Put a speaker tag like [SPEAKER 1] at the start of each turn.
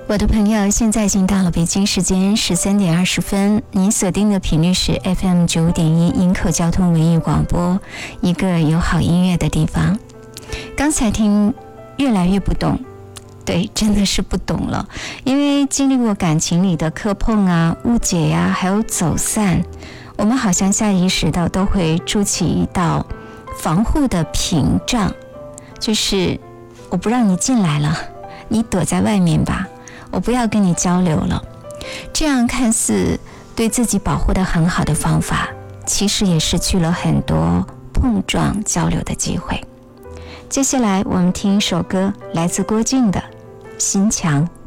[SPEAKER 1] 我的朋友，现在已经到了北京时间13:20，你锁定的频率是 FM95.1营口交通文艺广播，一个有好音乐的地方。刚才听越来越不懂，对，真的是不懂了，因为经历过感情里的磕碰啊、误解呀，还有走散，我们好像下意识的都会筑起一道防护的屏障，就是我不让你进来了，你躲在外面吧，我不要跟你交流了。这样看似对自己保护得很好的方法，其实也失去了很多碰撞交流的机会。接下来我们听一首歌，来自郭靖的《心墙》。